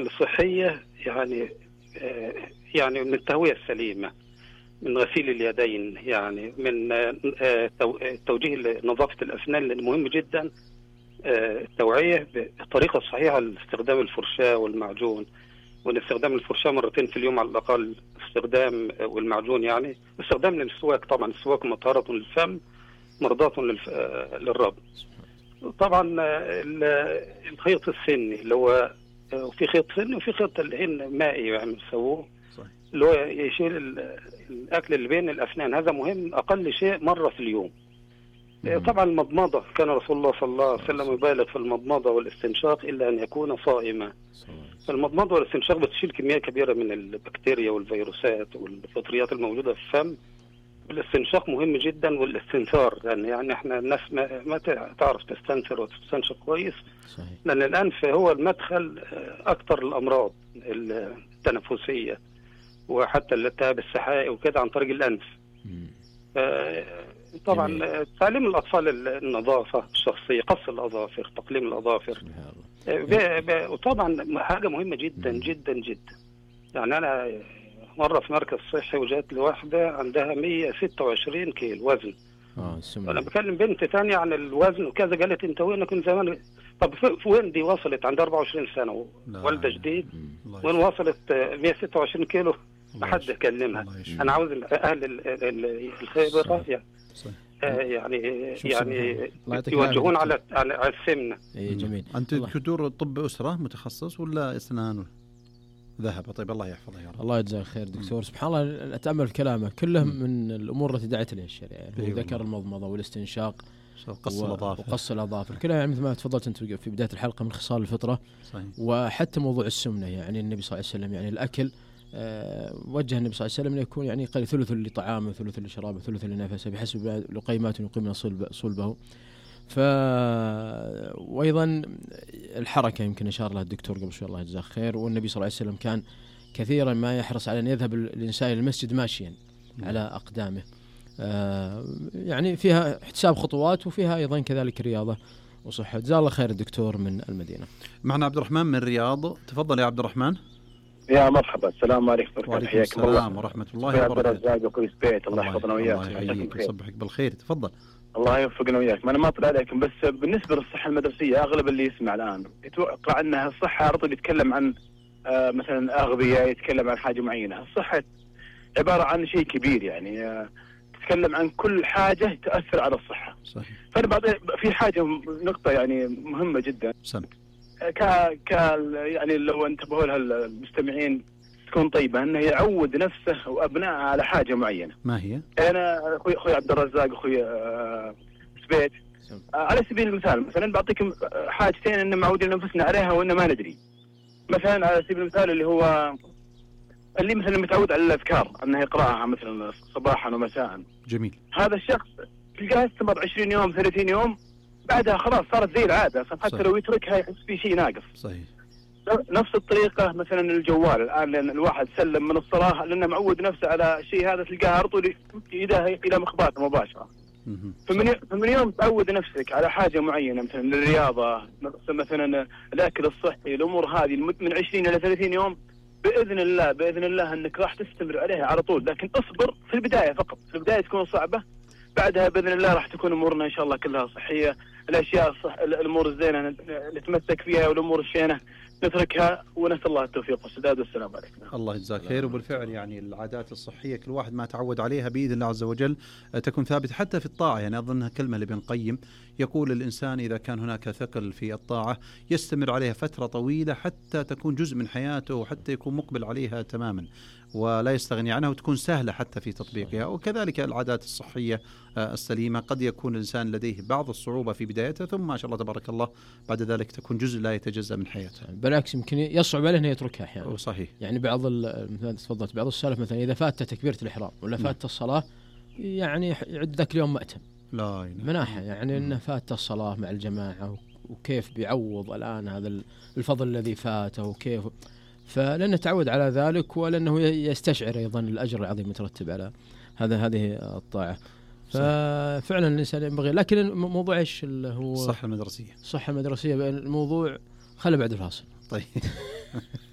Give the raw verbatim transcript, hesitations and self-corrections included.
الصحية يعني يعني من التهوية السليمة، من غسيل اليدين، يعني من توجيه لنظافة الأسنان، لأنه مهم جدا التوعية بالطريقة الصحيحة لاستخدام الفرشاة والمعجون، واستخدام الفرشاة مرتين في اليوم على الأقل، استخدام والمعجون يعني استخدام للسواك، طبعا السواك مطهرة للفم مرضاة للرب. طبعا الخيط السني اللي هو في خيط سني وفي خيط الهن مائي يعني بيسووه، اللي هو يشيل الأكل اللي بين الأسنان، هذا مهم أقل شيء مرة في اليوم. مم. طبعا المضمضة، كان رسول الله صلى الله عليه وسلم يبالغ في المضمضة والاستنشاق إلا أن يكون صائما. فالمضمضة والاستنشاق بتشيل كمية كبيرة من البكتيريا والفيروسات والفطريات الموجودة في الفم. الاستنشاق مهم جدا، والاستنثار يعني, يعني احنا الناس ما, ما تعرف تستنثر وتستنشق كويس. صحيح. لأن الأنف هو المدخل أكثر الأمراض التنفسية وحتى الالتهاب السحائي وكده عن طريق الأنف. طبعا جميل. تعليم الأطفال النظافة الشخصية، قص الأظافر، تقليم الأظافر، وطبعا حاجة مهمة جدا مم. جدا جدا. يعني أنا مرة في مركز صحي وجات لي واحدة عندها مية وستة وعشرين كيلو وزن. اه أنا بكلم بنت ثانية عن الوزن وكذا، قالت أنت وين كنت زمان؟ طب في وين دي وصلت؟ عندها أربعة وعشرين سنة والدة جديد، وين وصلت مية وستة وعشرين كيلو؟ ما حد يكلمها. أنا عاوز أهل الخبرة يعني يعني يعني يوجهون على على السمنة. اي جميل. أنت دكتور طب أسرة متخصص ولا أسنان ذهب؟ طيب الله يحفظه يا رب. الله يجزاه خير دكتور. سبحان الله أتأمل كلامه كله من الأمور التي دعت إليها الشريعة. هو ذكر المضمضة والاستنشاق وقص الأظافر وقص الأظافر كلها يعني مثل ما تفضلت أنت في بداية الحلقة من خصال الفطرة. صحيح. وحتى موضوع السمنة، يعني النبي صلى الله عليه وسلم يعني الأكل أه وجه النبي صلى الله عليه وسلم يكون يعني قال ثلث لطعامه ثلث لشرابه ثلث لنفسه بحسب لقيمات يقيمن صلب صلبه. ف وأيضا الحركة يمكن أشار لها الدكتور قبل شوي الله يجزاه خير. والنبي صلى الله عليه وسلم كان كثيرا ما يحرص على أن يذهب الإنسان إلى المسجد ماشيا على أقدامه، آه يعني فيها احتساب خطوات وفيها أيضا كذلك رياضة وصحة. جزاه الله خير الدكتور من المدينة. معنا عبد الرحمن من الرياض، تفضل يا عبد الرحمن. يا مرحبا، السلام عليكم. وعليكم السلام ورحمة الله وبركاته. كويس بيت الله يحفظنا وياك. الله يحييك ويصبحك بالخير. تفضل. الله يوفقنا وياك. ما أنا ما أطلع عليكم، بس بالنسبة للصحة المدرسية أغلب اللي يسمع الآن يتوقع أنها الصحة على طول يتكلم عن آه مثلا أغذية، يتكلم عن حاجة معينة. الصحة عبارة عن شيء كبير، يعني آه تتكلم عن كل حاجة تأثر على الصحة. صحيح. فأنا بعد في حاجة نقطة يعني مهمة جدا. سم. ك ك يعني لو انتبهوا لها المستمعين تكون طيبة، أنه يعود نفسه وأبنائه على حاجة معينة. ما هي؟ أنا أخوي أخوي عبد الرزاق أخوي آه سبيت آه على سبيل المثال مثلا بعطيكم حاجتين إن معودين أنفسنا عليها وإن ما ندري. مثلا على سبيل المثال اللي هو اللي مثلا متعود على الأذكار أنه يقرأها مثلا صباحا ومساء. جميل. هذا الشخص تلقاه استمر عشرين يوم ثلاثين يوم، بعدها خلاص صارت زي العادة، حتى لو يتركها يحس في شيء ناقص. صحيح. نفس الطريقة مثلا الجوال الآن، لأن الواحد سلم من الصلاة لأنه معود نفسه على شيء هذا تلقاه على طول يداه إلى مخبات مباشرة. فمن فمن يوم تعود نفسك على حاجة معينة مثلا الرياضة، مثلا الأكل الصحي، الأمور هذه من عشرين إلى ثلاثين يوم، بإذن الله بإذن الله أنك راح تستمر عليها على طول. لكن اصبر في البداية فقط، في البداية تكون صعبة، بعدها بإذن الله راح تكون أمورنا إن شاء الله كلها صحية. الأشياء الصح الأمور الزينة نتمسك فيها، والأمور الشينة نتركها، ونسأل الله التوفيق والسداد. والسلام عليكم. الله يجزاك خير. وبالفعل يعني العادات الصحية كل واحد ما تعود عليها بإذن الله عز وجل تكون ثابتة حتى في الطاعة. يعني أظنها كلمة لابن القيم يقول الإنسان إذا كان هناك ثقل في الطاعة يستمر عليها فترة طويلة حتى تكون جزء من حياته وحتى يكون مقبل عليها تماما ولا يستغني عنها وتكون سهلة حتى في تطبيقها. وكذلك العادات الصحية السليمة قد يكون الإنسان لديه بعض الصعوبة في بدايته، ثم ما شاء الله تبارك الله بعد ذلك تكون جزء لا يتجزأ من حياته. بالعكس يمكن يصعب عليه أن يتركها أحيانا. صحيح. يعني بعض مثلا تفضلت بعض السلف مثلا إذا فات تكبيرة الإحرام ولا فات الصلاة يعني يعد ذاك اليوم مأتم. لا مناحة يعني أنه فات الصلاة مع الجماعة وكيف بيعوض الآن هذا الفضل الذي فاته وكيف، فلأنه تعود على ذلك ولأنه يستشعر أيضا الأجر العظيم مترتب على هذا هذه الطاعة. ففعلا الإنسان ينبغي، لكن موضوع إيش اللي هو الصحة المدرسية. الصحة المدرسية الموضوع خلى بعد الفاصل. طيب